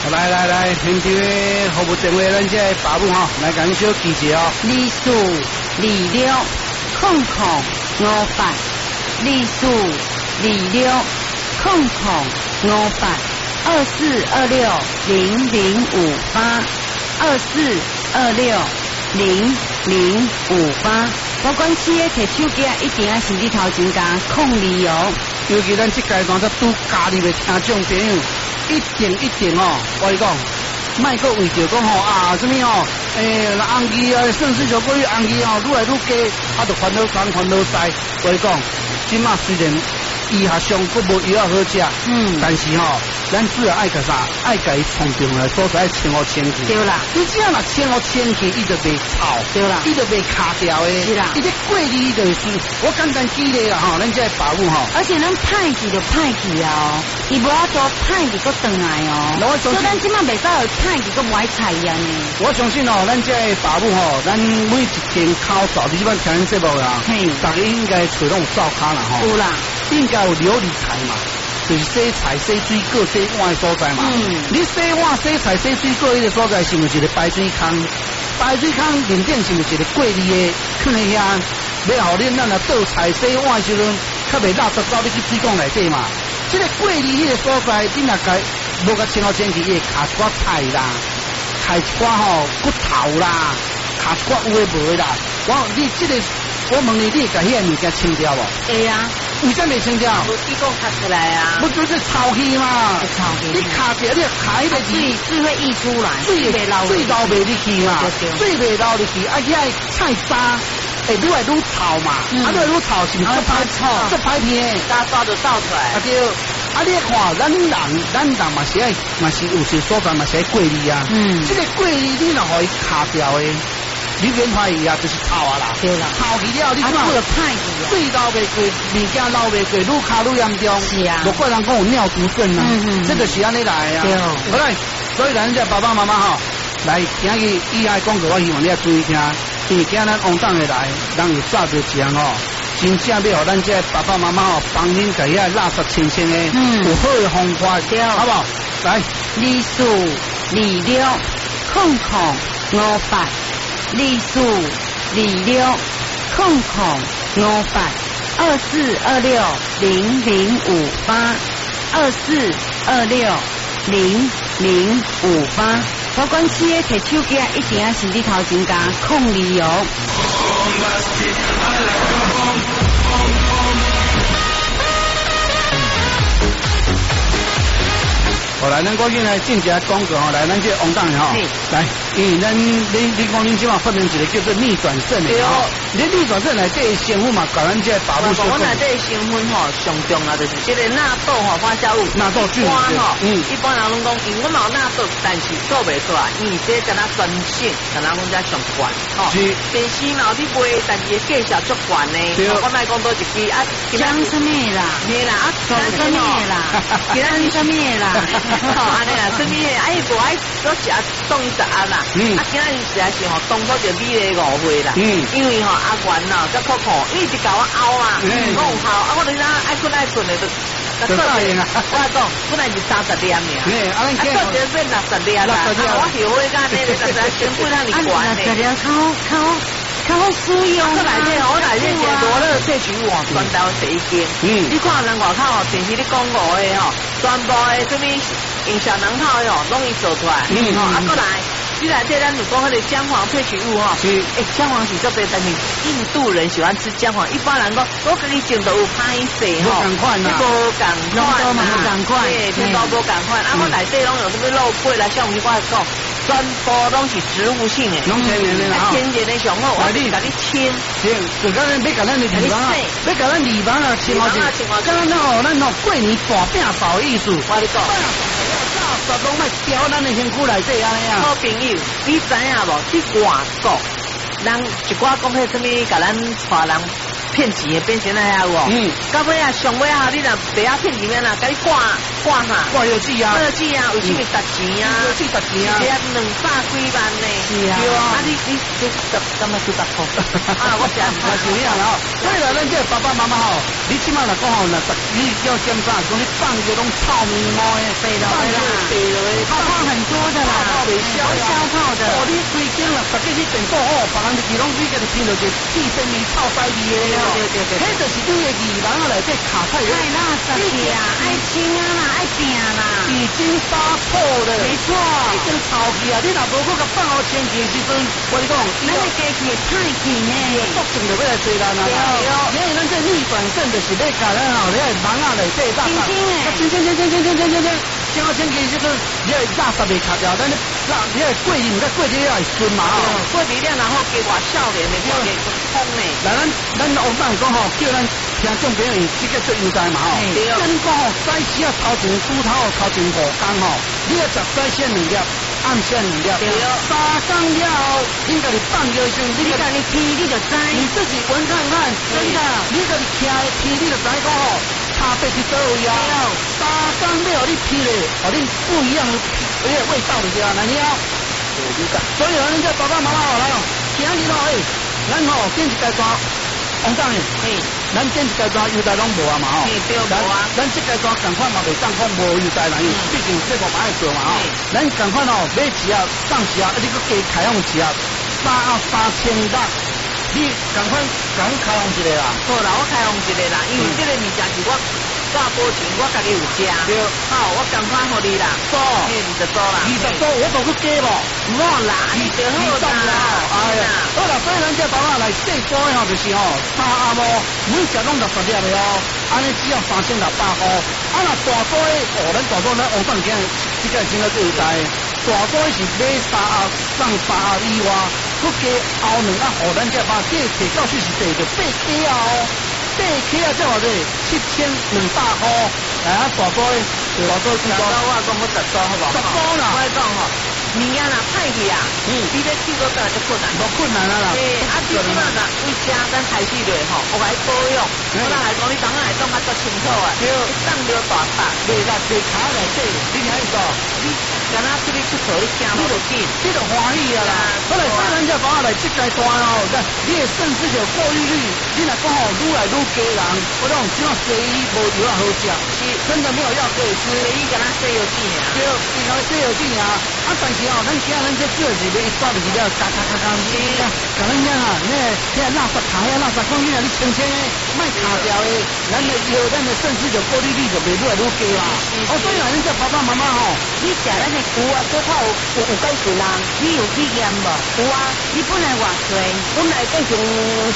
来，现场的服务电话，咱这爸母吼，来甲你小记者哦。 2426005824260058。保管企业摕手机一定要先去头前加控理哦。 尤其咱这阶段在拄家里的听众朋友，一定哦，我跟你讲。卖个为着讲吼啊，什么吼，红旗啊，顺水小过去红旗吼，愈来愈加，就烦恼东烦恼西。我跟你讲，即马虽然医学上佫无药好食，但是吼，咱主要爱甲啥？爱甲伊创重来所在清好清气。 对啦， 你只要若清好清气，伊就袂臭。 对啦， 伊就袂卡掉的。 是啦， 伊这过滤就是，我简单举例啦吼，咱这爸母吼。 而且咱歹去就歹去啊哦，伊无法度歹去佫转来哦。所以咱即马袂使歹去佫无爱菜样呢。 我相信哦，咱这爸母吼，咱每一间口罩，你即摆听咱节目啦，大家应该找那种灶骹啦吼。有啦。应该有琉璃台嘛，就是洗菜、洗水果、洗碗的所在嘛。你洗碗、洗菜、洗水果迄个所在，是毋是一个排水坑？排水坑面顶是毋是一个过滤的放喺遐？要互恁咱若倒菜、洗碗的时阵，较袂垃圾走入去水管内底嘛。这个过滤迄个所在，你若甲无甲清好清气，伊会卡一寡菜啦，卡一寡吼骨头啦，卡一寡有诶无诶啦。你这个。我问你，你甲遐物件清掉无？ 会啊， 为啥未清掉？ 无地讲卡出来啊！ 不就是臭气嘛？ 臭气！ 你卡着，你卡迄个水会溢出来， 水流袂入去嘛？水袂流入去，啊，遐菜渣会愈来愈臭嘛？啊，愈来愈臭是毋是？这歹片， 渣渣就倒出来。 啊对，啊你看咱人嘛是有些所在嘛是爱过滤啊。这个过滤你若互伊卡掉诶。你免怀疑啊，就是臭啊啦， 对啦， 臭去了，你看有歹去啊， 水流袂过，物件流袂过，愈卡愈严重。 是啊， 莫怪人讲有尿毒症啊，这个是安尼来啊。好来，所以咱这爸爸妈妈吼，来今日以下广告，我希望你要注意听，因为今日咱往当的来，人有早着一样吼，真正要互咱这爸爸妈妈吼，帮恁家遐垃圾清清的，有好的方法，好不好？来 ，242600582426005824260058，24260058，24260058，保管企业摕手机一定要先伫头前加控理哦。 好来，咱过去来进一下广告吼，来咱这王档吼，来，因为咱你讲恁即马发明一个叫做逆转症的吼，你逆转症内底成分嘛，甲咱这爸母说。 我内底成分吼上重要就是这个纳豆吼发酵物， 纳豆菌吼，一般人拢讲，因为我嘛有纳豆，但是做袂出来，因为这敢若酸性，敢若讲遮上悬吼。是。电视嘛有伫卖，但是价钱足悬呢。我莫讲多一支啊， 讲什么啦？ 嘿啦，啊， 讲什么啦？讲什么啦？ 安尼啦，什么的，哎，无爱多食冻伊10盒啦。啊，今仔日实在是吼，当初就米的5岁啦。因为吼阿元呐，甲可可，因为一甲我拗嘛，我有效，啊，我就是爱困爱困的就。我讲，本来是30粒尔，啊，做这变60粒啦，我后悔干呢，实在全部让你管呢。 60粒较好使用。 我内底是多乐萃取物，全台湾第一间。你看人外口吼，电视咧广告的吼，全部的什么营销人套哟，拢伊做出来。啊，过来。你来这咱有讲迄个姜黄萃取物哈，姜黄是做对，但是印度人喜欢吃姜黄，一般人讲我跟你种都有歹势吼， 无共款啦， 无共款嘛，无共款， 天都无共款，啊，我内底拢有什么肉桂啦，像我讲，全部拢是植物性的， 拢天然的啦， 天然的上好，我甲你清， 就讲咱要甲咱的地方啊，要甲咱地方啊清好清，刚刚咱过年大饼包意思， 我你讲。 都拢卖调咱的身躯内底安尼啊！ 好朋友，你知影无？去外国，人一寡讲迄什么，甲咱华人骗钱的变成那遐有哦。到尾啊，上尾啊，你若袂晓骗钱咩啦？甲你挂下， 挂药剂啊， 挂药剂啊，为什么值钱啊？ 药剂值钱啊， 这200几万呢？ 是啊， 啊你干嘛10块？啊，我讲嘛是一样啦。所以啦，咱这爸爸妈妈吼，你起码来讲吼，你要检查，讲你放个拢臭咪咪的， 对了， 放个地了的， 泡泡很多的啦， 泡未消消泡的。 哦，你规间啦，大家去订购哦，别人就是拢你个就拼到一气生味臭塞味的哦。对。迄就是因为宜兰啊内底卡菜有。 太辣死啊！爱青啊啦，爱饼啦。 已经杀破了。 没错。 已经炒起啊！你若无搁甲放好前期的时阵，我跟你讲， 咱的家己会太气呢。 国政就要来追咱啦。对。因为咱这逆转胜就是要甲咱吼，你系网啊内底大。清清前期时阵，你系垃圾未卡掉，咱你系过年唔得过节要顺嘛哦。 过年了，然后给我少年的，给空呢。 来，咱王党讲吼，叫咱听众朋友即个做优待嘛吼。对。跟你讲吼，早时啊头前煮头头前5工吼，你要食早先2粒，暗先2粒。对。3工了后，你家己放热时，你家己听你就知。你自己闻看看，真的，你家己听你就知讲吼。差别是多位啊！3工了，你批嘞，哦，你不一样的味道就是啊，哪样？所以咱这爸爸妈妈来哦，今日咯，咱吼坚持该抓王党诶，咱坚持该抓优待拢无啊嘛吼， 对啊， 咱这该抓赶快嘛，袂当讲无优待啦，因为毕竟这个蛮爱做嘛吼，咱赶快哦，买钱啊，上钱啊，你搁加开放钱啊，3600。你赶快开放一个啦！ 好啦，我开放一个啦，因为这个物件是我挂保钱，我家己有食。对，好，我赶快互你啦。做，20组啦。 20组，我都去加无。 唔好啦，你就好啦。 哎呀，好啦，所以咱这爸爸来细组的吼，就是吼3阿嬷，每只拢60粒的哦，安尼只要3600块。啊，那大组的，咱大组咱王党今这个真个最大。大组是买3盒送3盒以外。佮加后2盒，互咱这把这提到就是第就8克啊哦，8克啊，这话对7200块，哎啊，大多几多？ 我讲好10组好不好？10组啦， 我讲吼，物件若歹去啊，你要去到倒就困难， 无困难啊啦。 啊，你即摆若为食咱开始落吼，我来保养，我来讲你当下来讲较足清楚啊，对，送着大把， 袂啦，袂卡内底，你听意思？ 你敢若出去出错，你惊都紧， 你就欢喜啊啦。好来，所以咱这爸来这阶段哦，你的肾是有过滤率，你若讲吼愈来愈加人，我讲只要西医无药好食，真的没有药可以吃， 西医敢若西药剂啊， 对，只能西药剂啊。啊，但是哦，咱今咱这做是要一抓就是了，嘎，甲咱讲啊，那垃圾卡遐垃圾讲你若你清清的，卖卡掉的，咱的药，咱的肾是有过滤率就袂愈来愈加啦。哦，所以咱这爸爸妈妈吼， 你食咱的牛啊，多少有解释啦？你有体验无？有啊，你本来偌济？ 本来计成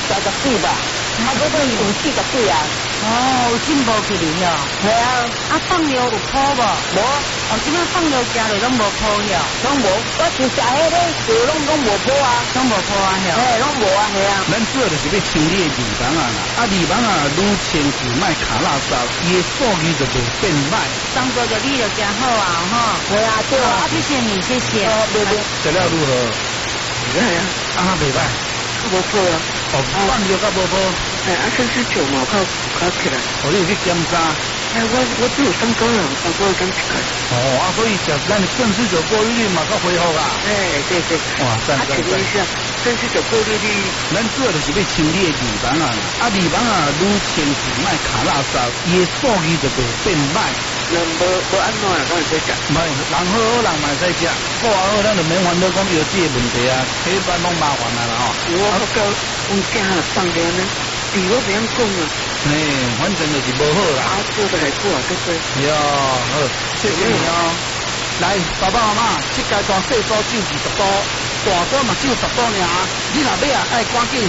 34吧，啊，嗰个有40几啊。 哦，有进步去哩哟。 系啊， 啊放药有破无？ 无， 哦，即摆放药食落拢无破哟。 拢无，我就食迄个就拢无破啊， 拢无破啊， 嘿，拢无啊，系啊。 咱主要就是要清理地方啊啦，啊地方啊愈清气，卖卡垃圾，伊的数据就袂变歹。 当做着你就真好啊，哈。 系啊，对啊， 谢谢你，谢谢。 对对。 食了如何？ 系啊， 啊袂歹。 无破啊。 哦，放药甲无破。 哎，啊，39嘛，靠起来。 哦，你有去检查？ 哎，我只有3周了，3周刚起来。 哦，啊，所以食咱的肾是有过滤率嘛，较恢复啊。 哎，对。 哇，赞。 肾是有过滤率。 咱主要就是要清理地方啊，啊地方啊愈清气，卖卡垃圾，伊的数据就袂变歹。 人无安怎啊？敢会使食？ 唔系，人好人嘛使食，好啊好，咱就免烦恼讲药剂的问题啊，迄般拢麻烦啊啦吼。 我到我家放着呢，我怎样讲啊？ 哎，反正就是无好啦。 啊，做得来做啊，对不对？ 哟，好，谢谢你哦。来，爸爸妈妈，这阶段细组就20组，大组嘛就10组尔。你若买啊，爱赶紧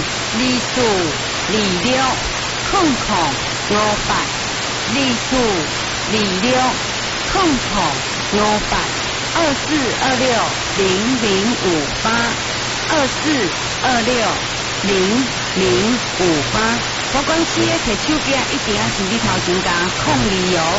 2426控58，2426控58，24260058，24260058。我讲企业摕手机一定要是你头前加控理由。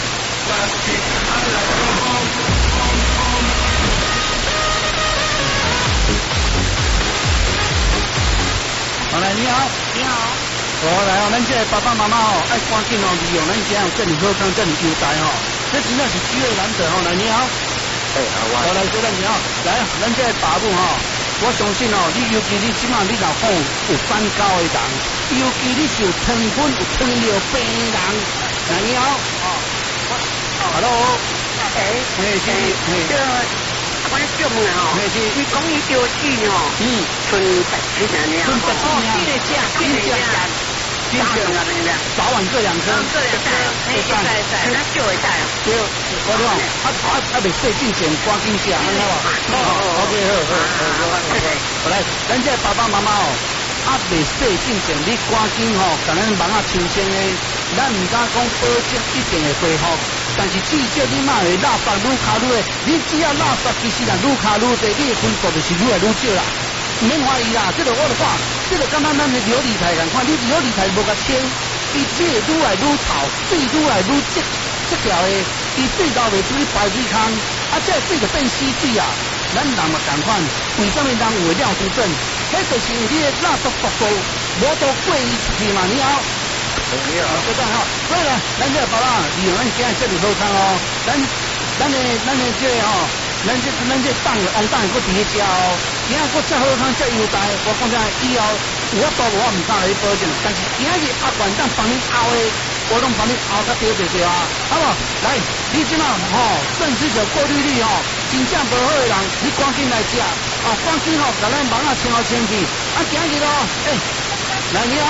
好来，你好。 你好。 来哦，咱这爸爸妈妈哦，爱赶紧哦，利用咱这样这里好康这里优待哦，这真的是机会难得哦。来，你好。好，来，这个你好，来，咱这爸母哦，我相信哦，你尤其你即马你老公有三高的人，尤其你是有糖分有糖尿病的人。来，你好。Hello。 是。 我种的吼，你讲伊钓鱼吼，剩10几年， 剩10几年， 真正啊， 早晚各2颗， 会使，那就会使啊。 对，我讲，未细进前赶紧食，安尼好？OK， 好，来，咱这爸爸妈妈哦，未细进前，你赶紧吼，甲咱网啊清清的，咱唔敢讲保证一定会恢复，但是至少你嘛会垃圾愈卡愈的，你只要垃圾其实啦愈卡愈多，你的分数就是愈来愈少啦。唔免怀疑啦，这个我的话，这个敢若咱的琉璃台共款，你琉璃台无甲清，伊水会愈来愈臭，水愈来愈这条的，伊水流袂出去排水坑，这水就变死水啊！咱人嘛共款，为什么人有尿毒症？迄就是因为你的垃圾毒素无都过伊出去嘛，你好。你好，这个好，所以呢，咱这爸爸，利用咱今日这里好康哦，咱的这个吼。咱这蛋的王蛋佫伫咧食哦，今仔佫遮好康遮优待，我讲真以后有法度我唔敢来保证，但是今日阿管当帮你熬的，我拢帮你熬甲对对啊，好不？来，你即马肾水球过滤率真正无好的人，你赶紧来食，赶紧甲咱网啊清好清气，今日来你好，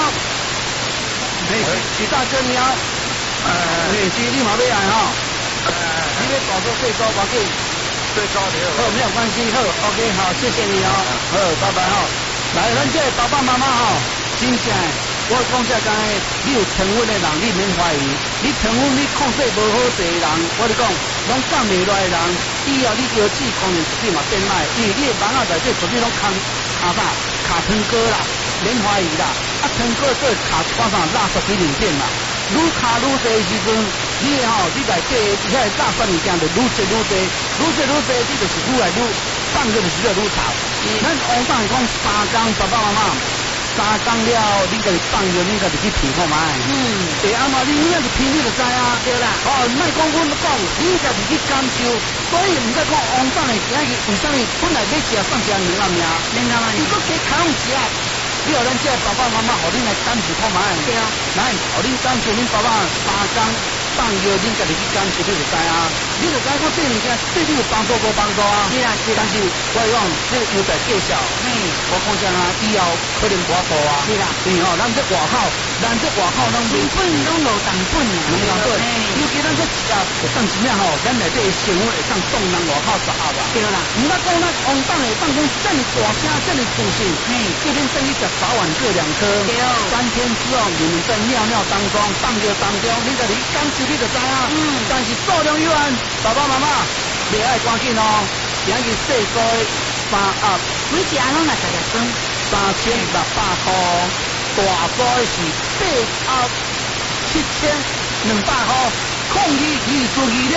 许大哥你好，你嘛要来你要大做最高保证。最高的没有关系，OK 好，谢谢你拜拜来，咱这爸爸妈妈真正我讲这刚才你有糖分的人，你免怀疑，你糖分你控制无好的人，我跟你讲，拢降袂落的人，以后你药剂可能你嘛变歹，因为你的网啊内底绝对拢卡糖果啦，免怀疑啦，糖果做卡啥垃圾食品面啦。愈卡愈多的时阵，你内底遐垃圾物件就愈多，你就是愈来愈放个就是越愈臭。咱往上讲3工，爸爸妈妈3工了，你家己放着，你家己去品看卖。对啊嘛，你那是品你就知啊。对啦。莫讲阮讲，你家己去感受。所以唔使讲往上的今日为什么本来要食放食年啊命？年啊嘛，如果给扛食。你让咱这爸爸妈妈，互恁来感受看卖。对啊，来，互恁感受恁爸爸3工放药，恁家己去感受，你就知啊。你就知讲这物件对你有帮助无帮助啊？是啦，但是我讲这有待介绍。我讲真啊，以后可能无多啊。是啦，对咱这外口，咱成本拢无同款啊。 对，尤其咱这食算真正咱内底的成分会当动人外口10吧。对啦，唔捌讲咱王党会当讲这么大声，这么自信，叫恁等于早晚各2颗，3天之后你们在尿当中、放尿当中，你家己感受你就知啊。但是数量有限，爸爸妈妈袂爱赶紧今日细个3盒， 每只拢60粒装 ，3600块，大个是8盒，7200块，022426，0058，0058，0058，